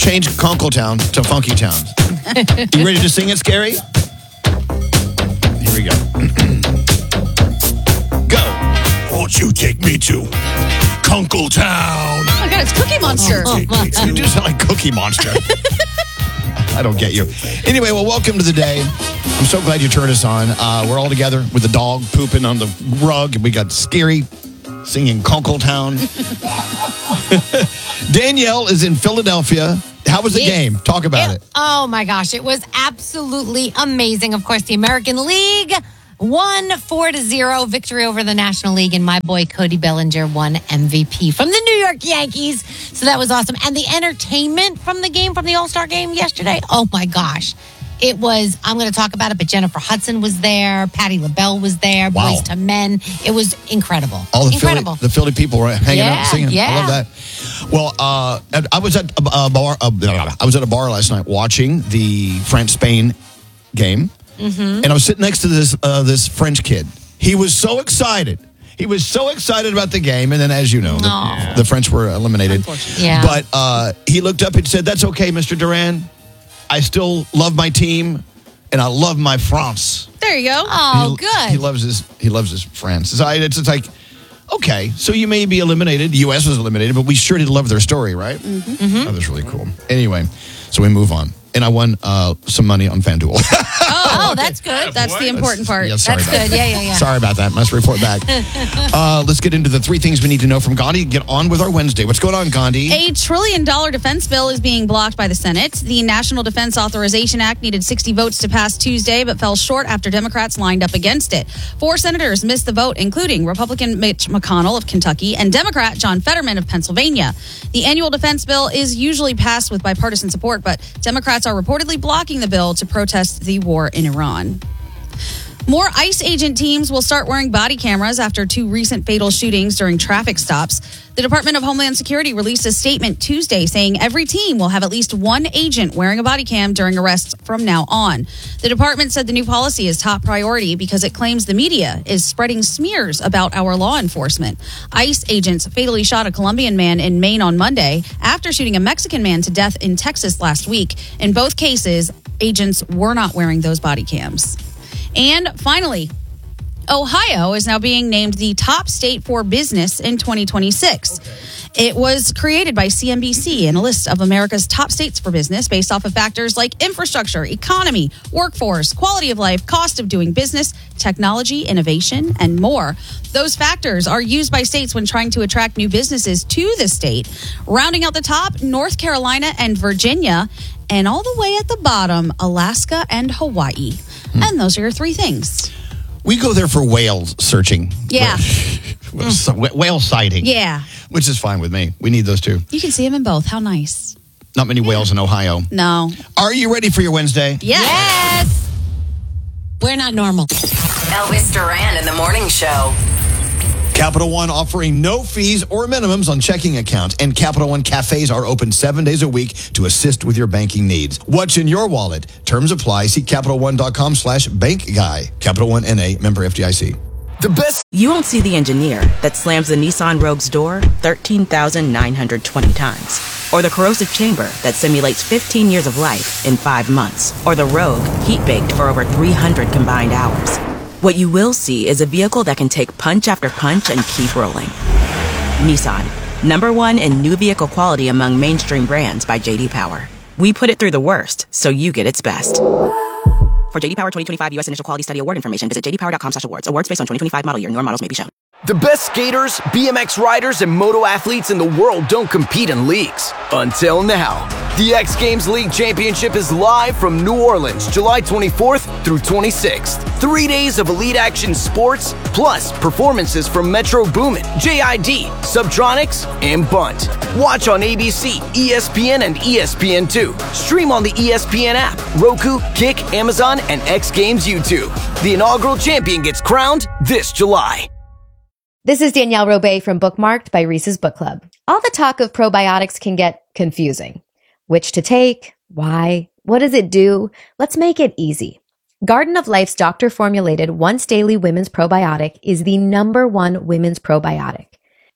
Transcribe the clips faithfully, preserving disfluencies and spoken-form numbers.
change Conkletown to Funky Town. You ready to sing it, Scary? Here we go. Go. Won't you take me to Conkletown? Oh my God, it's Cookie Monster. Oh, you do sound like Cookie Monster. I don't get you. Anyway, well, welcome to the day. I'm so glad you turned us on. Uh, we're all together with the dog pooping on the rug. We got Scary singing Conkletown. Danielle is in Philadelphia. How was the it, game? Talk about it, it. Oh, my gosh. It was absolutely amazing. Of course, the American League won four to zero victory over the National League, and my boy Cody Bellinger won M V P from the New York Yankees. So that was awesome. And the entertainment from the game, from the All-Star game yesterday, oh my gosh. It was, I'm going to talk about it, but Jennifer Hudson was there, Patti LaBelle was there, Wow. Boyz two Men. It was incredible. all the incredible. Philly, the Philly people were hanging Yeah, out singing. yeah. I love that. Well, uh, I was at a bar. Uh, I was at a bar last night watching the France-Spain game, mm-hmm. and I was sitting next to this uh, this French kid. He was so excited. He was so excited about the game, and then, as you know, the, the French were eliminated. Yeah. But uh, he looked up and said, "That's okay, Mister Duran. I still love my team, and I love my France." There you go. Oh, he, good. He loves his. He loves his France. It's, it's, it's like, okay, so you may be eliminated. The U S was eliminated, but we sure did love their story, right? Mm-hmm. Mm-hmm. That was really cool. Anyway, so we move on, and I won uh, some money on FanDuel. Oh, that's good. That's the important part. Yeah, sorry That's about good. that. Yeah, yeah, yeah. Sorry about that. Must report back. uh, let's get into the three things we need to know from Gandhi. Get on with our Wednesday. What's going on, Gandhi? A trillion dollar defense bill is being blocked by the Senate. The National Defense Authorization Act needed sixty votes to pass Tuesday, but fell short after Democrats lined up against it. Four senators missed the vote, including Republican Mitch McConnell of Kentucky and Democrat John Fetterman of Pennsylvania. The annual defense bill is usually passed with bipartisan support, but Democrats are reportedly blocking the bill to protest the war in Iran. More ICE agent teams will start wearing body cameras after two recent fatal shootings during traffic stops. The Department of Homeland Security released a statement Tuesday saying every team will have at least one agent wearing a body cam during arrests from now on. The department said the new policy is top priority because it claims the media is spreading smears about our law enforcement. ICE agents fatally shot a Colombian man in Maine on Monday after shooting a Mexican man to death in Texas last week. In both cases, agents were not wearing those body cams. And finally, Ohio is now being named the top state for business in twenty twenty-six. Okay. It was created by C N B C in a list of America's top states for business based off of factors like infrastructure, economy, workforce, quality of life, cost of doing business, technology, innovation, and more. Those factors are used by states when trying to attract new businesses to the state. Rounding out the top, North Carolina and Virginia, and all the way at the bottom, Alaska and Hawaii. Hmm. And those are your three things. We go there for whale searching. Yeah. Whale sighting. Yeah. Which is fine with me. We need those too. You can see them in both. How nice. Not many whales in Ohio. No. Are you ready for your Wednesday? Yes. Yes. We're not normal. Elvis Duran in the Morning Show. Capital One offering no fees or minimums on checking accounts, and Capital One cafes are open seven days a week to assist with your banking needs. What's in your wallet? Terms apply. See CapitalOne.com slash bank guy. Capital One N A, member F D I C. The best. You won't see the engineer that slams the Nissan Rogue's door thirteen thousand nine hundred twenty times. Or the corrosive chamber that simulates fifteen years of life in five months. Or the Rogue heat-baked for over three hundred combined hours. What you will see is a vehicle that can take punch after punch and keep rolling. Nissan, number one in new vehicle quality among mainstream brands by J D Power. We put it through the worst, so you get its best. For J D Power twenty twenty-five U S Initial Quality Study Award information, visit j d power dot com slash awards. Awards based on twenty twenty-five model year. Newer models may be shown. The best skaters, B M X riders, and moto athletes in the world don't compete in leagues. Until now. The X Games League Championship is live from New Orleans, July twenty-fourth through twenty-sixth. Three days of elite action sports, plus performances from Metro Boomin, J I D, Subtronics, and Bunt. Watch on A B C, E S P N, and E S P N two. Stream on the E S P N app, Roku, Kick, Amazon, and X Games YouTube. The inaugural champion gets crowned this July. This is Danielle Robay from Bookmarked by Reese's Book Club. All the talk of probiotics can get confusing. Which to take? Why? What does it do? Let's make it easy. Garden of Life's doctor-formulated once-daily women's probiotic is the number one women's probiotic.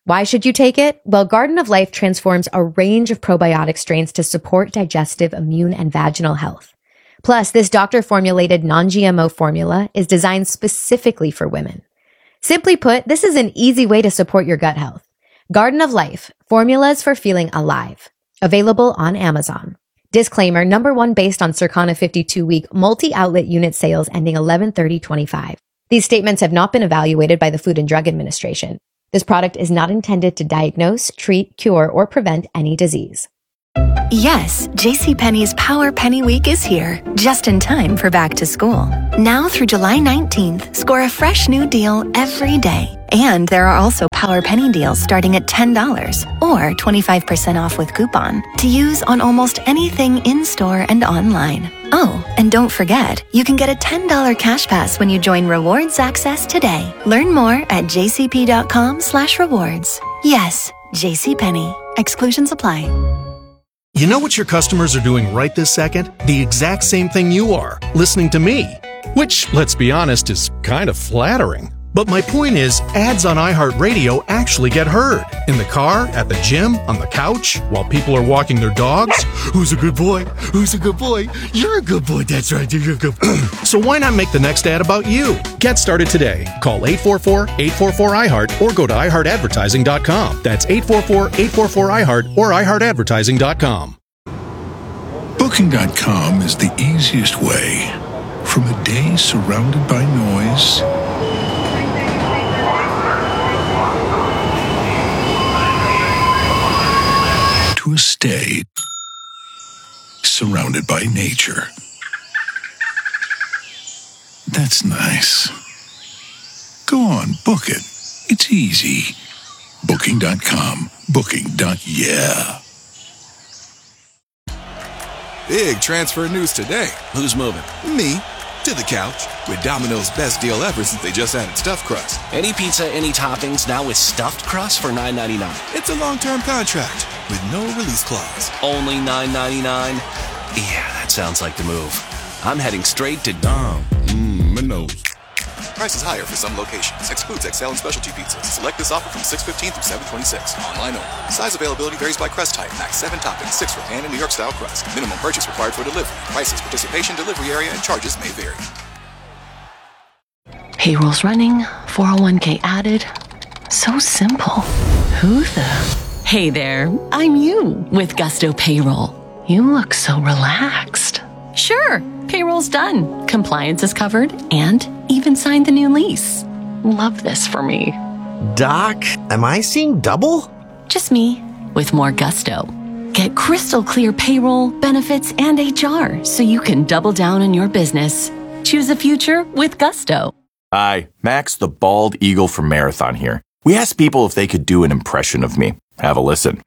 Why should you take it? Well, Garden of Life transforms a range of probiotic strains to support digestive, immune, and vaginal health. Plus, this doctor-formulated non-G M O formula is designed specifically for women. Simply put, this is an easy way to support your gut health. Garden of Life, formulas for feeling alive. Available on Amazon. Disclaimer, number one based on Circana fifty-two week multi-outlet unit sales ending eleven thirty twenty-five. These statements have not been evaluated by the Food and Drug Administration. This product is not intended to diagnose, treat, cure, or prevent any disease. Yes, JCPenney's Power Penny Week is here, just in time for back to school. Now through July nineteenth, score a fresh new deal every day. And there are also Power Penny deals starting at ten dollars or twenty-five percent off with coupon to use on almost anything in-store and online. Oh, and don't forget, you can get a ten dollars cash pass when you join Rewards Access today. Learn more at jcp.com slash rewards. Yes, JCPenney. Exclusions apply. You know what your customers are doing right this second? The exact same thing you are, listening to me. Which, let's be honest, is kind of flattering. But my point is, ads on iHeartRadio actually get heard. In the car, at the gym, on the couch, while people are walking their dogs. Who's a good boy? Who's a good boy? You're a good boy. That's right. You're a good boy. So why not make the next ad about you? Get started today. Call eight four four, eight four four, I heart or go to i heart advertising dot com. That's eight four four, eight four four, I heart or i heart advertising dot com. Booking dot com is the easiest way. From a day surrounded by noise to a stay surrounded by nature. That's nice. Go on, book it. It's easy. Booking dot com. Booking. Yeah. Big transfer news today. Who's moving? Me. To the couch. With Domino's best deal ever since they just added stuffed crust. Any pizza, any toppings, now with stuffed crust for nine ninety-nine. It's a long-term contract with no release clause. Only nine ninety-nine? Yeah, that sounds like the move. I'm heading straight to Dom. Mmm, my nose. Prices higher for some locations. Excludes X L and specialty pizzas. Select this offer from six fifteen through seven twenty-six. Online only. Size availability varies by crust type. Max seven toppings, six for pan and New York style crust. Minimum purchase required for delivery. Prices, participation, delivery area, and charges may vary. Payroll's running, four oh one k added. So simple. Who the? Hey there, I'm you with Gusto Payroll. You look so relaxed. Sure, payroll's done. Compliance is covered and even signed the new lease. Love this for me. Doc, am I seeing double? Just me with more gusto. Get crystal clear payroll, benefits, and H R so you can double down on your business. Choose the future with Gusto. Hi, Max the Bald Eagle from Marathon here. We asked people if they could do an impression of me. Have a listen.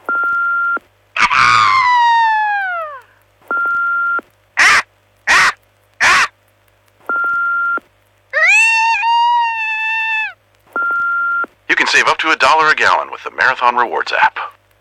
You can save up to a dollar a gallon with the Marathon Rewards app.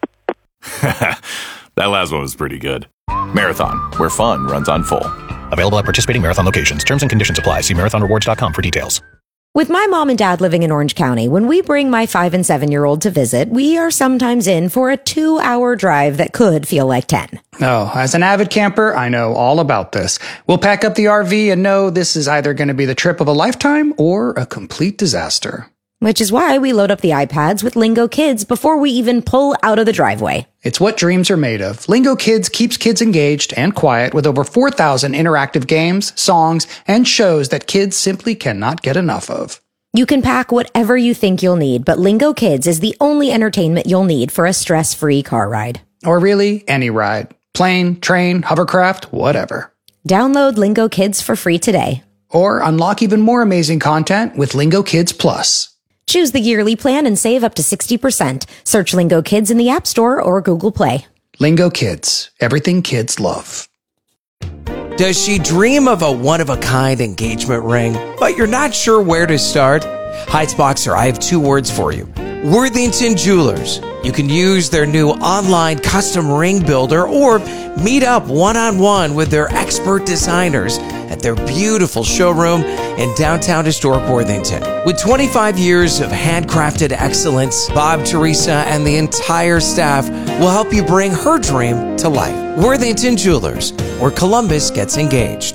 That last one was pretty good. Marathon, where fun runs on full. Available at participating Marathon locations. Terms and conditions apply. See marathon rewards dot com for details. With my mom and dad living in Orange County, when we bring my five and seven year old to visit, we are sometimes in for a two hour drive that could feel like ten. Oh, as an avid camper, I know all about this. We'll pack up the R V and know this is either going to be the trip of a lifetime or a complete disaster. Which is why we load up the iPads with Lingo Kids before we even pull out of the driveway. It's what dreams are made of. Lingo Kids keeps kids engaged and quiet with over four thousand interactive games, songs, and shows that kids simply cannot get enough of. You can pack whatever you think you'll need, but Lingo Kids is the only entertainment you'll need for a stress-free car ride. Or really, any ride. Plane, train, hovercraft, whatever. Download Lingo Kids for free today. Or unlock even more amazing content with Lingo Kids Plus. Choose the yearly plan and save up to sixty percent. Search Lingo Kids in the App Store or Google Play. Lingo Kids. Everything kids love. Does she dream of a one-of-a-kind engagement ring, but you're not sure where to start? Heights Boxer, I have two words for you. Worthington Jewelers. You can use their new online custom ring builder or meet up one-on-one with their expert designers at their beautiful showroom in downtown historic Worthington. With twenty-five years of handcrafted excellence, Bob, Teresa, and the entire staff will help you bring her dream to life. Worthington Jewelers, where Columbus gets engaged.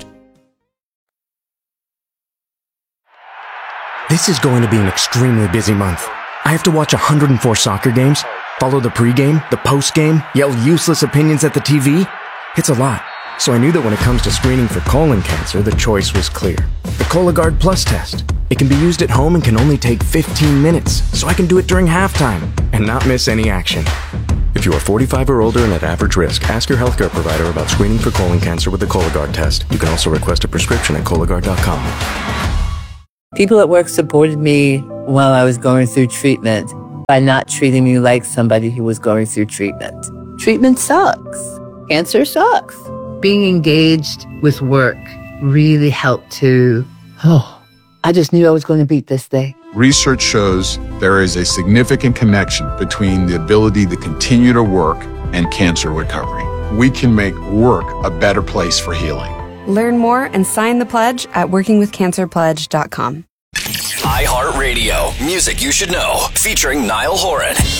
This is going to be an extremely busy month. I have to watch one hundred four soccer games, follow the pregame, the postgame, yell useless opinions at the T V. It's a lot. So I knew that when it comes to screening for colon cancer, the choice was clear. The Cologuard Plus test. It can be used at home and can only take fifteen minutes, so I can do it during halftime and not miss any action. If you are forty-five or older and at average risk, ask your healthcare provider about screening for colon cancer with the Cologuard test. You can also request a prescription at Cologuard dot com. People at work supported me while I was going through treatment by not treating me like somebody who was going through treatment. Treatment sucks. Cancer sucks. Being engaged with work really helped to, oh, I just knew I was going to beat this thing. Research shows there is a significant connection between the ability to continue to work and cancer recovery. We can make work a better place for healing. Learn more and sign the pledge at working with cancer pledge dot com. iHeartRadio, music you should know, featuring Niall Horan.